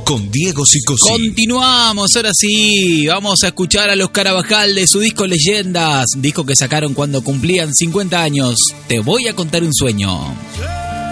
con Diego Sicosí. Continuamos, ahora sí, vamos a escuchar a Los Carabajal de su disco Leyendas, disco que sacaron cuando cumplían 50 años. Te voy a contar un sueño.